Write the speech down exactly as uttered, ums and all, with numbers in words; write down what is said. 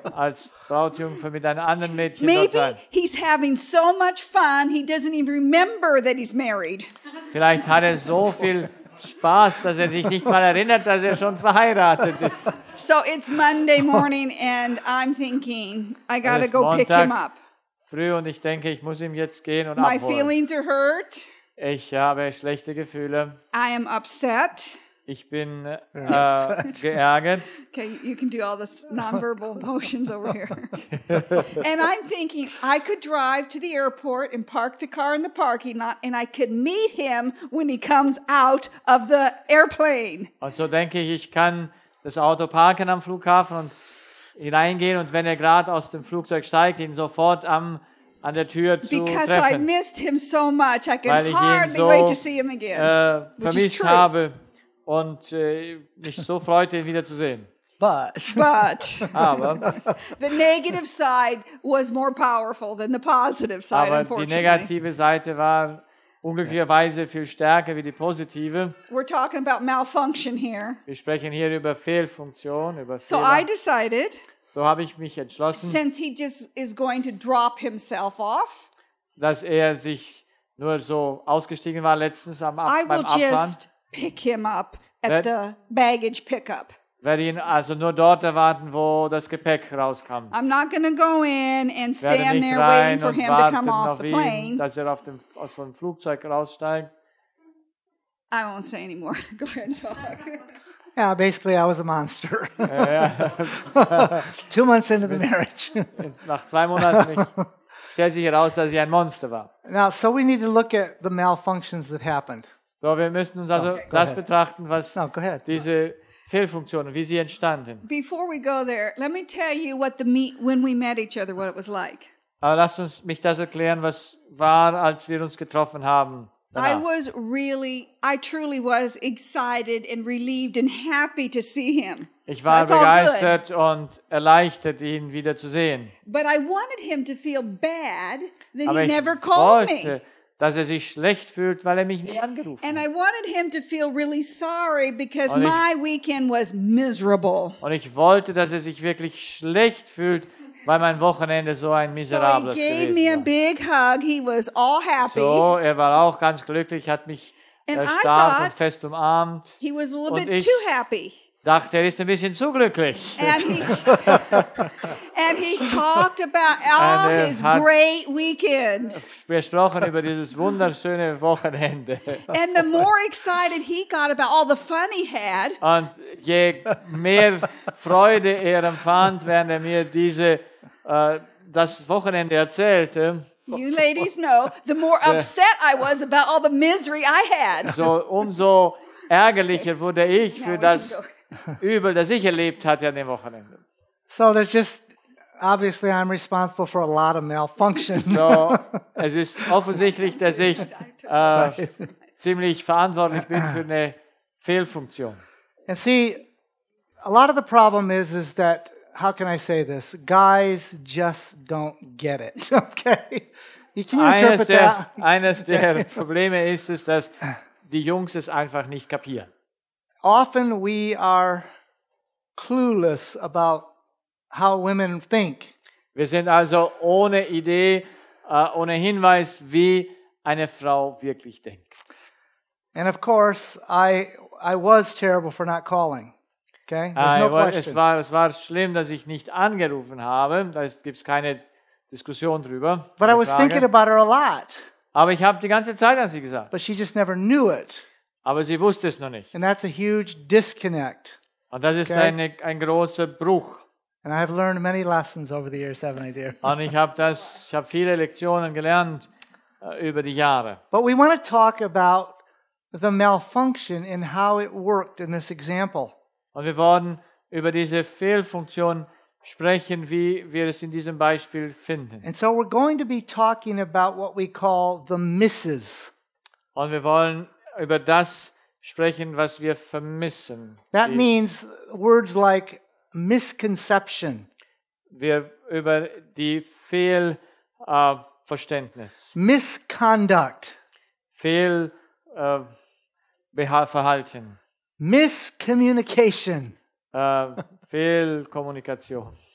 als Brautjungfer mit einem anderen Mädchen dort Maybe sein. he's having so much fun, he doesn't even remember that he's married. Vielleicht hat er so viel Spaß, dass er sich nicht mal erinnert, dass er schon verheiratet ist. So it's Monday morning and I'm thinking, I gotta Es ist go pick him Montag up. früh und ich denke, ich muss ihm jetzt gehen und My abholen. feelings are hurt. Ich habe schlechte Gefühle. I am upset. Ich bin äh, geärgert. Okay, you can do all this nonverbal motions over here. And I'm thinking I could drive to the airport and park the car in the parking lot and I could meet him when he comes out of the airplane. Und so denke ich, ich kann das Auto parken am Flughafen und hineingehen und wenn er gerade aus dem Flugzeug steigt, ihn sofort am, an der Tür zu Because I treffen, missed him so much, I weil can ich ihn hardly so wait to see him again. äh, Which is vermisst true. habe und äh, mich so freute, ihn wiederzusehen. But But Aber, the negative side was more powerful than the positive side, aber die unfortunately. negative Seite war unglücklicherweise viel stärker wie die positive. We're talking about malfunction here. Wir sprechen hier über Fehlfunktion, über So Fehler. I decided, So habe ich mich entschlossen, since he just is going to drop himself off, dass er sich nur so ausgestiegen war letztens am Ab I beim will Abfahren. just pick him up at That- the baggage pickup. Werde ihn also nur dort erwarten, wo das Gepäck rauskam. I'm not going to go in and Werde stand nicht there waiting rein for und him to warten come off auf the ihn, plane. dass er auf dem, aus dem Flugzeug raussteigt. I won't say anymore. Go ahead and talk. yeah, basically I was a monster. Ja, Two months into the marriage. nach zwei Monaten mich stellt sich heraus, dass ich ein Monster war. Now, so we need to look at the malfunctions that happened. So, wir müssen uns also das ahead. betrachten, was No, go ahead. diese Fehlfunktionen, wie sie entstanden. Before we go there, let me tell you what the meet when we met each other, what it was like. Aber lasst uns mich das erklären, was war, als wir uns getroffen haben. I Danach. was really, I truly was excited and relieved and happy to see him. Ich So war that's all good. begeistert und erleichtert, ihn wieder zu sehen. But I wanted him to feel bad that Aber he ich never called wollte, me. dass er sich schlecht fühlt, weil er mich nie angerufen And hat. I wanted him to feel really sorry because Und ich- my weekend was miserable. Und ich wollte, dass er sich wirklich schlecht fühlt, weil mein Wochenende so ein So he miserables gave me a gewesen war. big hug. He was all happy. So, er war auch ganz glücklich, hat mich And äh, I stark und thought- fest umarmt. He was a little Und bit ich- too happy. Dachte, er ist ein bisschen zu glücklich. And he and he talked about all And er his hat- great weekend. Gesprochen über dieses wunderschöne Wochenende. And the more excited he got about all the fun he had, Und je mehr Freude er empfand, während er mir diese, äh, das Wochenende erzählte, you ladies know, the more upset I was about all the misery I had. so umso ärgerlicher wurde ich Now für we can das go. Übel, das ich erlebt hatte an dem Wochenende. So there's just, obviously I'm responsible for a lot of malfunctions. So, es ist offensichtlich, dass ich äh, ziemlich verantwortlich bin für eine Fehlfunktion. And see, a lot of the problem is, is that, how can I say this? Guys just don't get it, okay? You can you Eines interpret der, that? eines der Probleme ist es, dass die Jungs es einfach nicht kapieren. Often we are clueless about how women think. Wir sind also ohne Idee, äh, ohne Hinweis, wie eine Frau wirklich denkt. And of course, I I was terrible for not calling. Okay? There's no Äh, es, question. war, es war schlimm, dass ich nicht angerufen habe. Da gibt es keine Diskussion drüber. But I keine was Frage. thinking about her a lot. Aber ich habe die ganze Zeit an sie gesagt. But she just never knew it. Aber sie wusste es noch nicht. And that's a huge disconnect. Und das ist Okay. eine, ein großer Bruch. And I've learned many lessons over the years, haven't I, dear? Und ich habe das, ich habe viele Lektionen gelernt äh, über die Jahre. But we want to talk about the malfunction and how it worked in this example. Und wir wollen über diese Fehlfunktion sprechen, wie wir es in diesem Beispiel finden. And so we're going to be talking about what we call the misses. Und wir wollen über das sprechen, was wir vermissen. That Die- means words like misconception, wir über die Fehlverständnis, äh, Verständnis, misconduct, Fehl, äh, Beha- Verhalten, miscommunication, äh, Fehlkommunikation,